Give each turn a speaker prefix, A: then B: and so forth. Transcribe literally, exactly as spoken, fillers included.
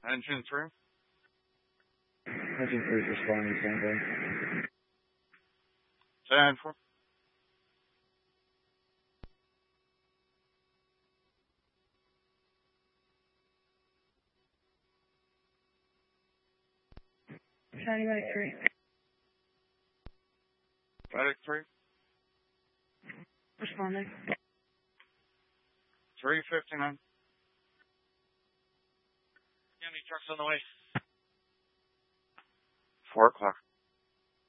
A: Engine three.
B: Engine three is responding, standby.
A: ten four.
C: County Medic three.
A: Medic three.
C: Responding.
A: three fifty-nine.
D: County trucks on the way.
A: four o'clock.